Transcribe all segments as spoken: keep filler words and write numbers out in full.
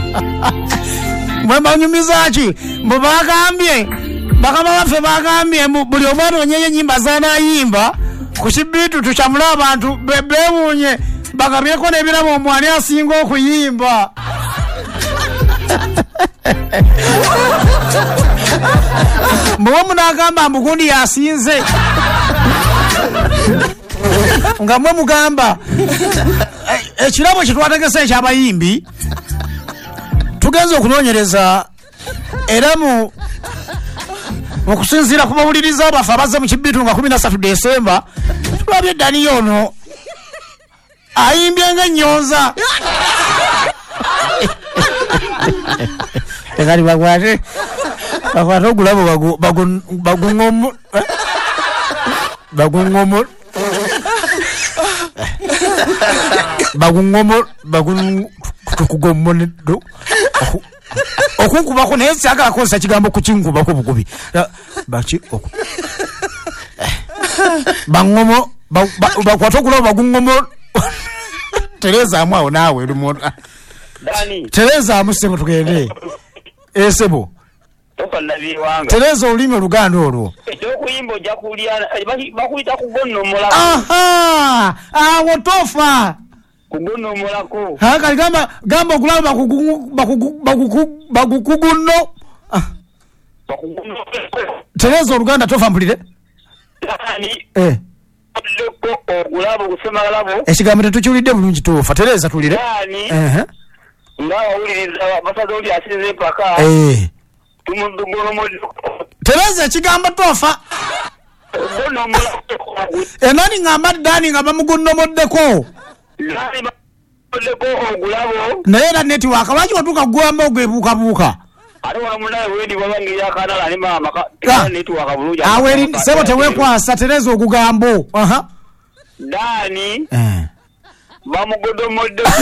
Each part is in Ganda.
Mwe banyumizachi mbagambye bakama bafe bagambye buli omwana onyenye nyimba zana yimba kuchibitu tuchamula abantu bebunye bagabyeko nebiramo omwani asinga okuyimba. Mwe munagamba mugundi yasinze ngamwe mugamba ekirabo kitwategese ekyabayimbi tugenze okunonyereza era mu okusinzira kubawuliriza abafa abaze mu kibitu nga kumi na ssatu Desemba tulabye Dani ono ayimbye ng'ennyonza tekali bakwate bakwate ogulabo bagungomu bagungomu bagungomu bagungomu okunkubako naye siagala kozesa kigambo kukinkubako bukubi baki bangomo bakwata okulaba bagungomo Tereza amwawo naawe lumuntu Dani Tereza amusebo tugende esebo Topalabiwanga Tereza olime Luganda olwo ekokuyimba ojja kulya bakuyita kugonnomola. Aha awo tofa kugonnomolako haka gamba gamba okulaba bakukugunno Tereza Luganda tofa mpulire Dani eh leko okulaba okusema galabo ekigambo tetukiwulidde bulungi tofa Tereza tulire eh ngawa uliriza basaza oli asize paka eh tumudugono Tereza ekigambo tofa enani ngamba Dani ngamba mugunnomoddeko Dani leko ogulabo naye era network lwaki watuka gwamba ogwebuukabuuka ate wano munaye wendi bwabange yakanala ali mama network bulungi aweri sebo tewekwasa Tereza ogugambo aha Dani eh bamugodomoddeko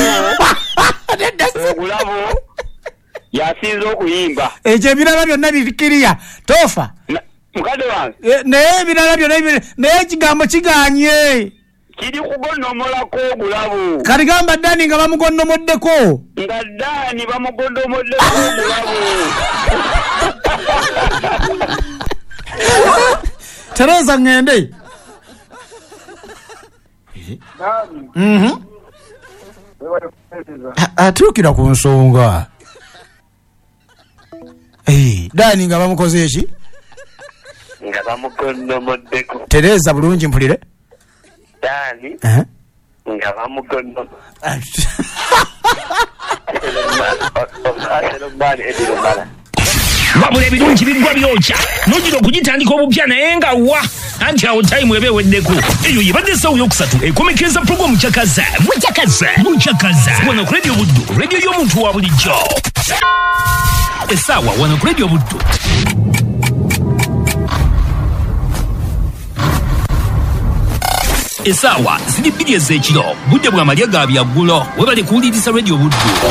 ogulabo yasinze okuyimba ekyo ebirala byonna bikiriya tofa mukadde wange naye ebirala byonna naye ekigambo kiganye kiri kugonnomolako ogulabo kati gamba Dani nga bamugonnomoddeko nga Dani bamugonnomoddeko ogulabo Tereza ngende mhm atukira ku nsonga eh Dani nga bamukoze eki nga bamugonnomoddeko Tereza bulungi mpulire Dani eh nga bamugonno wabula ebirungi bigwa byokya nogira okugitandika obupya naye nga wa anti awo time ebe weddeko eyo yebadde essawo yokusatu ekomekeza programu kyakaza mukyakaza mukyakaza wano ku Radio Buddu radio y'omuntu wa bulijjo essaawa wano ku Radio Buddu essaawa ziri bbiri ez'ekiro budde bwa malya ga byaggulo webale kuwuliriza Radio Buddu.